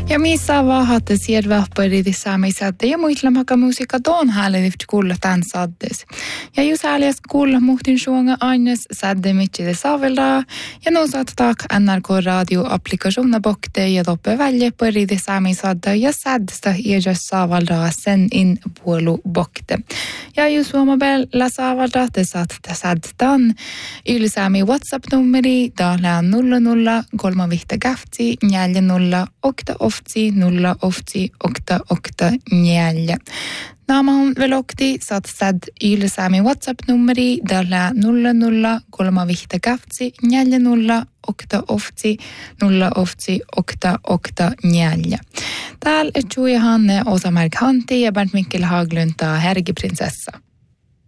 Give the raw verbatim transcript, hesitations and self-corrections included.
Ja missä vahatte siedvähpöriiti saamisadde ja muitlamaka musiikka tuon häälivt kuulla tämän saddes. Ja jos ääliäs kuulla muhtin suonga aines sadde mittide saaveldaa ja nu saattaa N R K-radio-applikationer bokte ja toppe välja pöriiti saamisadde ja saddesta iäjäs saavaldaa sen in puolu bokte. Ja jos suomabella saavaldaa te saatte saddan ylsäämi WhatsApp-nummeri täällä nolla nolla kolme vihta käftsi neljä nolla okta ofti nolla ofti okta okta neljä. Nämä on velokti saat sad ylsäämi WhatsApp-nummeri täällä nolla nolla kolme vihta käftsi neljä nolla okta ofti nolla ofti okta okta neljä. Täällä tjuja Hanne Osamärk Hanti ja Bernt Mikkel Haglund ta Hergeprinsessa.